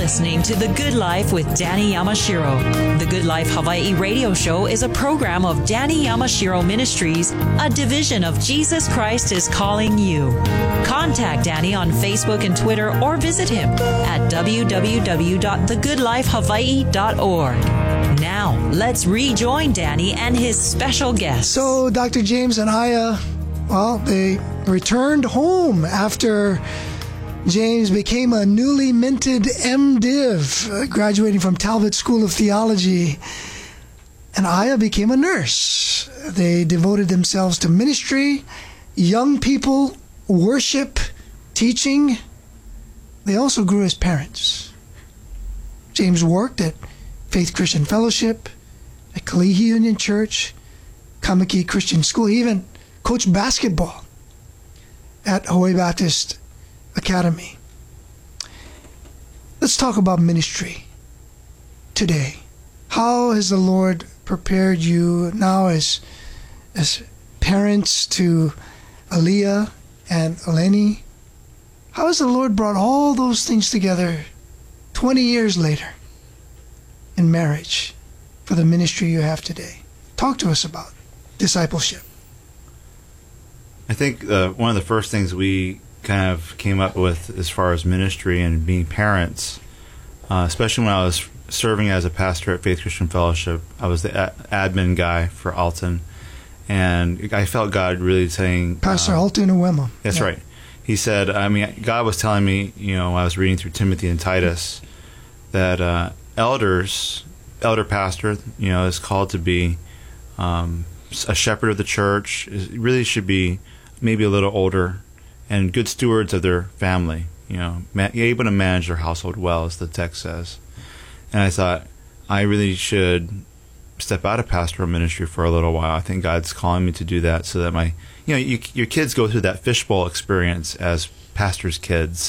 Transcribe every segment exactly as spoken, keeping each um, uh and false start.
listening to The Good Life with Danny Yamashiro. The Good Life Hawaii radio show is a program of Danny Yamashiro Ministries, a division of Jesus Christ is Calling You. Contact Danny on Facebook and Twitter or visit him at w w w dot the good life hawaii dot org. Now, let's rejoin Danny and his special guest. So, Doctor James and Aya, well, they returned home after James became a newly minted MDiv, uh, graduating from Talbot School of Theology, and Aya became a nurse. They devoted themselves to ministry, young people, worship, teaching. They also grew as parents. James worked at Faith Christian Fellowship, at Kalihi Union Church, Kamaki Christian School. He even coached basketball at Hawaii Baptist Academy. Let's talk about ministry today. How has the Lord prepared you now as as parents to Aaliyah and Eleni? How has the Lord brought all those things together twenty years later in marriage for the ministry you have today? Talk to us about discipleship. I think uh, one of the first things we kind of came up with as far as ministry and being parents, uh, especially when I was serving as a pastor at Faith Christian Fellowship. I was the a- admin guy for Alton, and I felt God really saying... Pastor uh, Alton Uwema. That's yeah. right. He said, I mean, God was telling me, you know, I was reading through Timothy and Titus, that uh, elders, elder pastor, you know, is called to be um, a shepherd of the church, is, really should be maybe a little older, and good stewards of their family, you know, ma- able to manage their household well, as the text says. And I thought, I really should step out of pastoral ministry for a little while. I think God's calling me to do that so that my, you know, you, your kids go through that fishbowl experience as pastors' kids.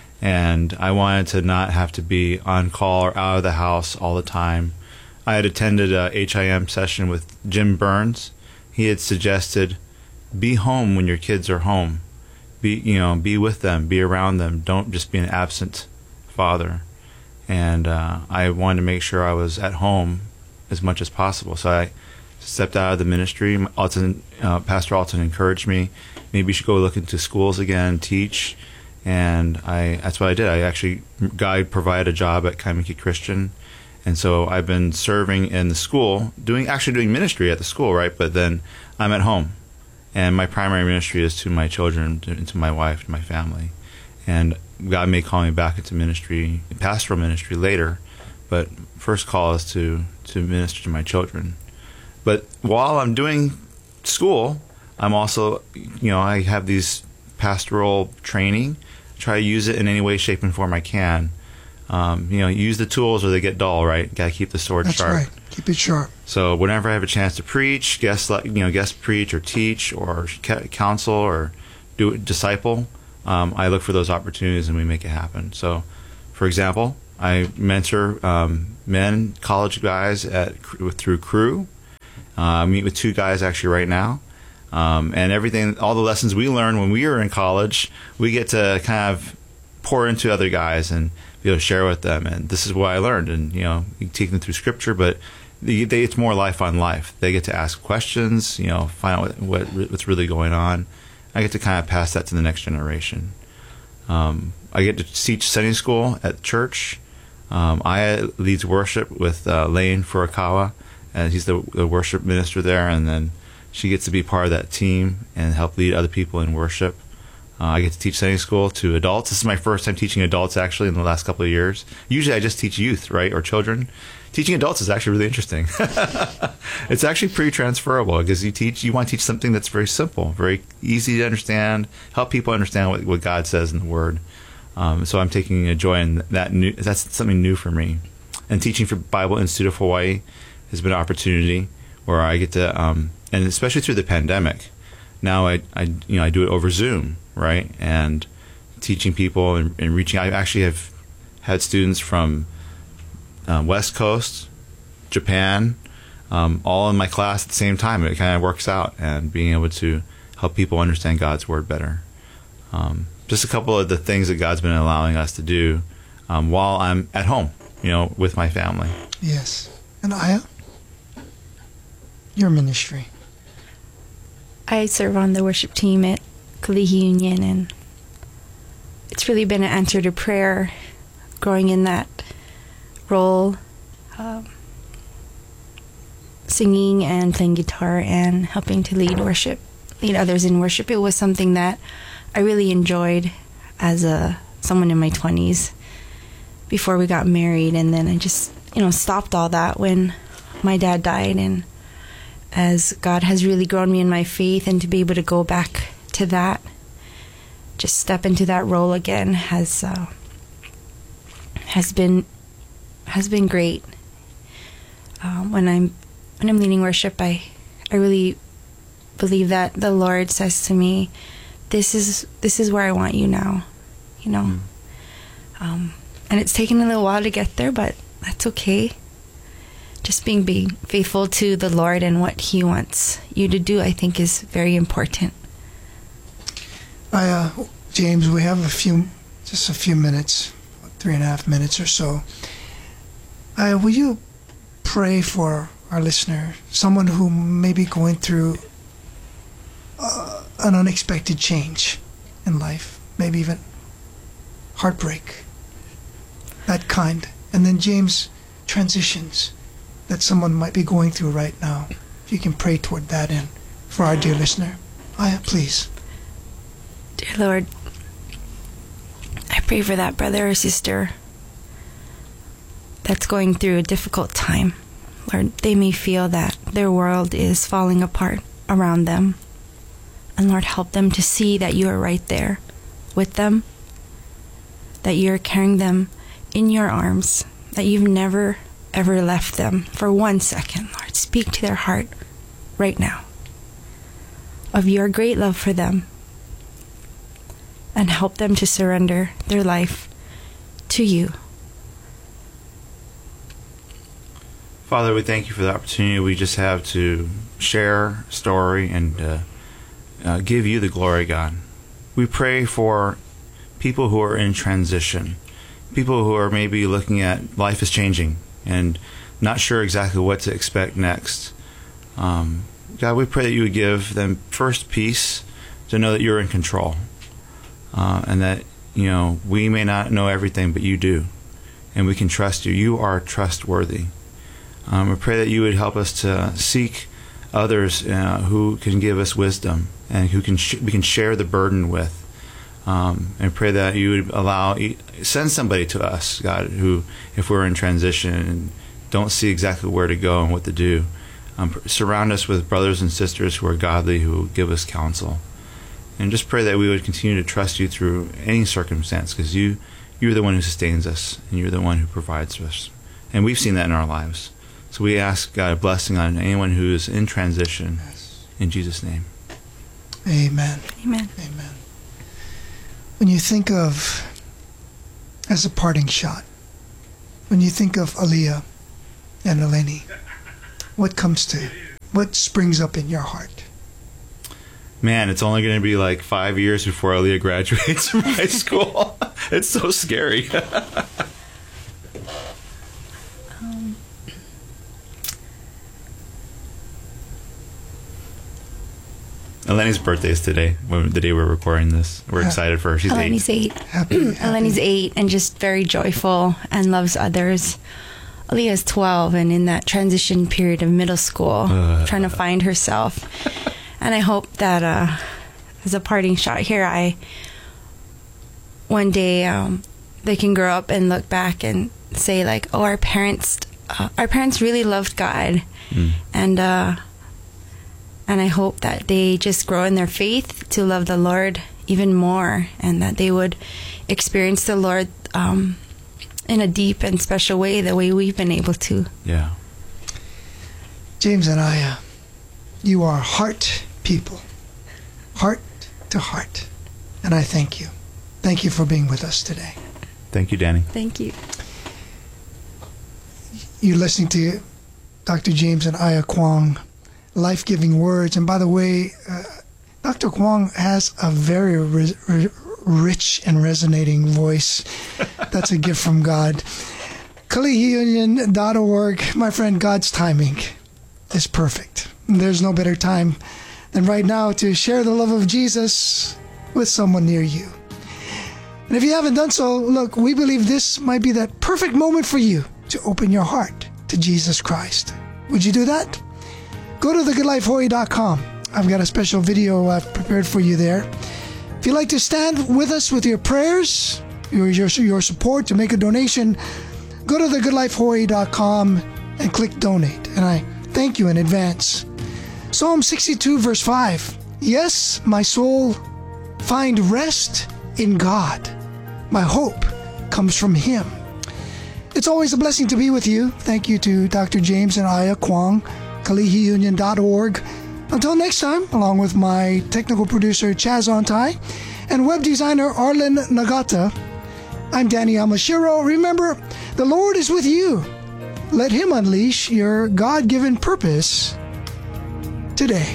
And I wanted to not have to be on call or out of the house all the time. I had attended a H I M session with Jim Burns. He had suggested, be home when your kids are home. Be, you know, be with them, be around them. Don't just be an absent father. And uh, I wanted to make sure I was at home as much as possible. So I stepped out of the ministry. Alton, uh, Pastor Alton encouraged me, maybe you should go look into schools again, teach. And I that's what I did. I actually, God provided a job at Kaimaki Christian. And so I've been serving in the school, doing actually doing ministry at the school, right? But then I'm at home. And my primary ministry is to my children, to, to my wife, to my family. And God may call me back into ministry, pastoral ministry later, but first call is to, to minister to my children. But while I'm doing school, I'm also, you know, I have these pastoral training, try to use it in any way, shape, and form I can. Um, you know, use the tools or they get dull, right? Got to keep the sword That's sharp. That's right. Keep it sharp. So whenever I have a chance to preach, guest, you know, guest preach or teach or counsel or do disciple, um, I look for those opportunities and we make it happen. So, for example, I mentor um, men, college guys at through Crew. Uh, I meet with two guys actually right now. Um, and everything, all the lessons we learned when we were in college, we get to kind of pour into other guys and be able to share with them. And this is what I learned. And, you know, you take them through scripture, but they, they, it's more life on life. They get to ask questions, you know, find out what, what what's really going on. I get to kind of pass that to the next generation. Um, I get to teach Sunday school at church. Um, I leads worship with uh, Lane Furukawa, and he's the, the worship minister there. And then she gets to be part of that team and help lead other people in worship. Uh, I get to teach Sunday school to adults. This is my first time teaching adults, actually, in the last couple of years. Usually I just teach youth, right, or children. Teaching adults is actually really interesting. It's actually pretty transferable because you teach, you want to teach something that's very simple, very easy to understand, help people understand what, what God says in the Word. Um, so I'm taking a joy in that. New, that's something new for me. And teaching for Bible Institute of Hawaii has been an opportunity where I get to, um, and especially through the pandemic, now I, I, you know, I do it over Zoom, right? And teaching people and, and reaching. I actually have had students from uh, West Coast, Japan, um, all in my class at the same time. It kind of works out, and being able to help people understand God's Word better. Um, just a couple of the things that God's been allowing us to do. um, while I'm at home, you know, with my family. Yes. And Aya, your ministry. I serve on the worship team at Kalihi Union, and it's really been an answer to prayer, growing in that role, um, singing and playing guitar and helping to lead worship, lead others in worship. It was something that I really enjoyed as a someone in my twenties before we got married, and then I just, you know, stopped all that when my dad died. And as God has really grown me in my faith, and to be able to go back to that, just step into that role again, has uh, has been has been great. Um, when I'm when I'm leading worship, I I really believe that the Lord says to me, "This is this is where I want you now," you know. Mm. Um, and it's taken a little while to get there, but that's okay. Just being being faithful to the Lord and what He wants you to do, I think, is very important. I, uh, James, we have a few, just a few minutes, three and a half minutes or so. Uh, will you pray for our listener, someone who may be going through uh, an unexpected change in life, maybe even heartbreak, that kind, and then James, transitions that someone might be going through right now. If you can pray toward that end for our dear listener. Aya, please. Dear Lord, I pray for that brother or sister that's going through a difficult time. Lord, they may feel that their world is falling apart around them. And Lord, help them to see that you are right there with them, that you're carrying them in your arms, that you've never, ever left them for one second. Lord, speak to their heart right now of your great love for them, and help them to surrender their life to you. Father, we thank you for the opportunity we just have to share story and uh, uh, give you the glory, God. We pray for people who are in transition, people who are maybe looking at life is changing and not sure exactly what to expect next. Um, God, we pray that you would give them first peace to know that you're in control, uh, and that, you know, we may not know everything, but you do, and we can trust you. You are trustworthy. Um, we pray that you would help us to seek others uh, who can give us wisdom and who can sh- we can share the burden with. Um, and pray that you would allow, send somebody to us, God, who, if we're in transition and don't see exactly where to go and what to do, um, surround us with brothers and sisters who are godly, who will give us counsel. And just pray that we would continue to trust you through any circumstance, because you, you're the one who sustains us, and you're the one who provides for us. And we've seen that in our lives. So we ask, God, a blessing on anyone who is in transition. Yes. In Jesus' name. Amen. Amen. Amen. When you think of, as a parting shot, when you think of Aliyah and Eleni, what comes to, what springs up in your heart? Man, it's only going to be like five years before Aliyah graduates from high school. It's so scary. um. Eleni's birthday is today, the day we're recording this. We're excited for her. She's Eleni's eight. eight. Happy, happy. Eleni's eight and just very joyful and loves others. Aliyah's twelve and in that transition period of middle school, uh. trying to find herself. And I hope that uh, as a parting shot here, I one day um, they can grow up and look back and say, like, oh, our parents, uh, our parents really loved God, mm. and uh, and I hope that they just grow in their faith to love the Lord even more, and that they would experience the Lord um, in a deep and special way, the way we've been able to. Yeah. James and I, uh, you are heart people, heart to heart, and I thank you. Thank you for being with us today. Thank you, Danny. Thank you. You're listening to Doctor James and Aya Kwong, life-giving words. And by the way, uh, Doctor Kwong has a very re- re- rich and resonating voice. That's a gift from God. Kalihi Union dot org. My friend, God's timing is perfect. There's no better time than right now to share the love of Jesus with someone near you. And if you haven't done so, look, we believe this might be that perfect moment for you to open your heart to Jesus Christ. Would you do that? Go to the good life hawaii dot com. I've got a special video I've prepared for you there. If you'd like to stand with us with your prayers, your, your, your support, to make a donation, go to the good life hawaii dot com and click donate. And I thank you in advance. Psalm sixty-two verse five. Yes, my soul, find rest in God. My hope comes from Him. It's always a blessing to be with you. Thank you to Doctor James and Aya Kwong, Kalihi Union dot org. Until next time, along with my technical producer Chaz Ontai and web designer Arlen Nagata, I'm Danny Yamashiro. Remember, the Lord is with you. Let Him unleash your God-given purpose today.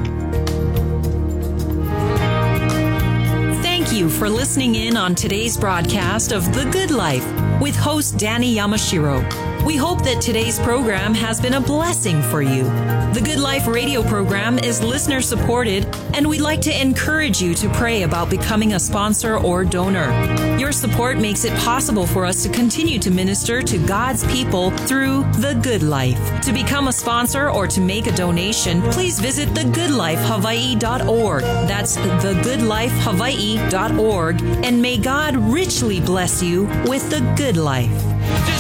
Thank you for listening in on today's broadcast of The Good Life with host Danny Yamashiro. We hope that today's program has been a blessing for you. The Good Life radio program is listener supported, and we'd like to encourage you to pray about becoming a sponsor or donor. Your support makes it possible for us to continue to minister to God's people through The Good Life. To become a sponsor or to make a donation, please visit the good life hawaii dot org. That's the good life hawaii dot org, and may God richly bless you with the good life.